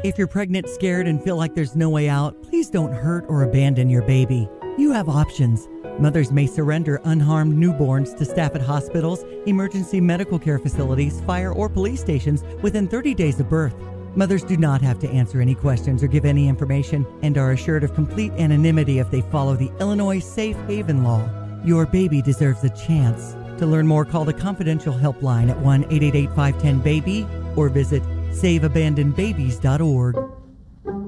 If you're pregnant, scared, and feel like there's no way out, please don't hurt or abandon your baby. You have options. Mothers may surrender unharmed newborns to staff at hospitals, emergency medical care facilities, fire, or police stations within 30 days of birth. Mothers do not have to answer any questions or give any information and are assured of complete anonymity if they follow the Illinois Safe Haven Law. Your baby deserves a chance. To learn more, call the confidential helpline at 1-888-510-BABY or visit saveabandonedbabies.org.